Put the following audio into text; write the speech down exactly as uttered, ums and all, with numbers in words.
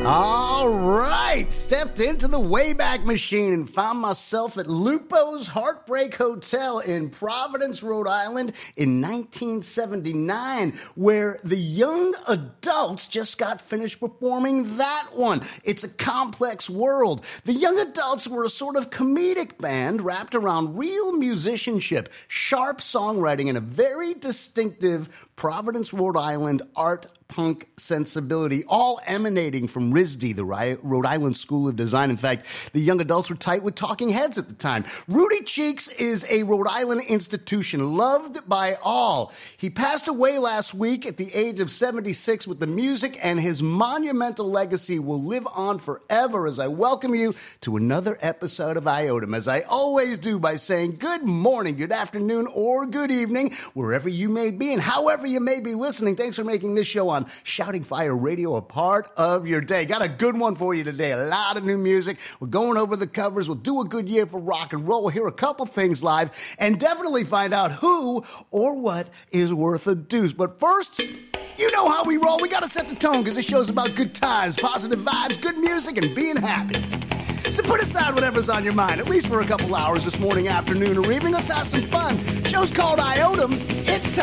All right, stepped into the Wayback Machine and found myself at Lupo's Heartbreak Hotel in Providence, Rhode Island in nineteen seventy-nine, where the Young Adults just got finished performing that one. It's a complex world. The Young Adults were a sort of comedic band wrapped around real musicianship, sharp songwriting, and a very distinctive Providence, Rhode Island art punk sensibility, all emanating from R I S D, the Rhode Island School of Design. In fact, the Young Adults were tight with Talking Heads at the time. Rudy Cheeks is a Rhode Island institution, loved by all. He passed away last week at the age of seventy-six with the music, and his monumental legacy will live on forever as I welcome you to another episode of IOTM, as I always do by saying good morning, good afternoon, or good evening, wherever you may be and however you may be listening. Thanks for making this show on Shouting Fire Radio a part of your day. Got a good one for you today. A lot of new music. We're going over the covers. We'll do a good year for rock and roll. We'll hear a couple things live and definitely find out who or what is worth a deuce. But first, you know how we roll. We got to set the tone because this show's about good times, positive vibes, good music, and being happy. So put aside whatever's on your mind, at least for a couple hours this morning, afternoon, or evening. Let's have some fun. Show's called IOTM.